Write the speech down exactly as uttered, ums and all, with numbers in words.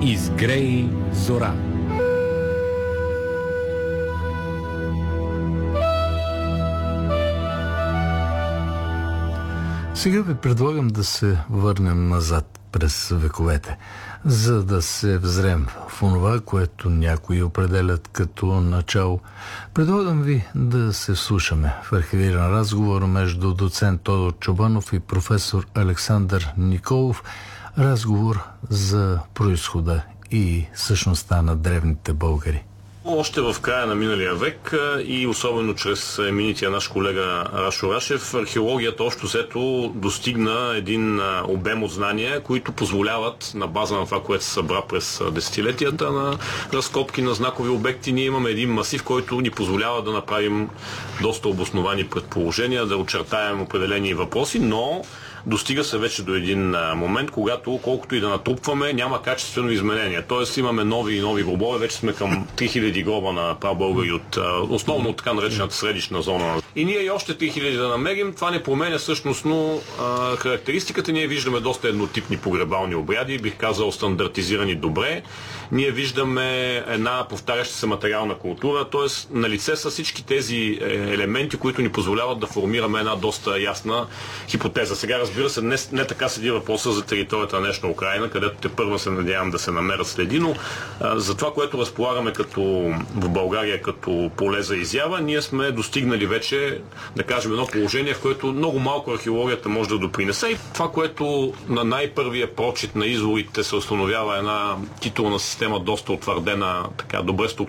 Изгрей зора. Сега ви предлагам да се върнем назад през вековете, за да се взрем в онова, което някои определят като начало. Предлагам ви да се слушаме в архивиран разговор между доцент Тодор Чобанов и професор Александър Николов. Разговор за произхода и същността на древните българи. Още в края на миналия век и особено чрез именития наш колега Рашо Рашев, археологията общо взето достигна един обем от знания, които позволяват на база на това, което се събра през десетилетията на разкопки на знакови обекти, ние имаме един масив, който ни позволява да направим доста обосновани предположения, да очертаем определени въпроси, но достига се вече до един а, момент, когато колкото и да натрупваме, няма качествено изменение. Тоест имаме нови и нови гробове, вече сме към три хиляди гроба на прабългари от а, основно от така наречената средищна зона. И ние и още три хиляди да намерим, това не променя същностно а, характеристиката. Ние виждаме доста еднотипни погребални обряди, бих казал стандартизирани добре. Ние виждаме една повтаряща се материална култура, т.е. на лице са всички тези елементи, които ни позволяват да формираме една доста ясна хипотеза. Сега, разбира се, не, не така седи въпроса за територията на днешна Украйна, където те първо се надявам да се намерят следи, но а, за това, което разполагаме като в България като поле за изява, ние сме достигнали вече, да кажем, едно положение, в което много малко археологията може да допринесе. И това, което на най-първия прочит на изворите се установява една титулна система, доста утвърдена, така добре структурирана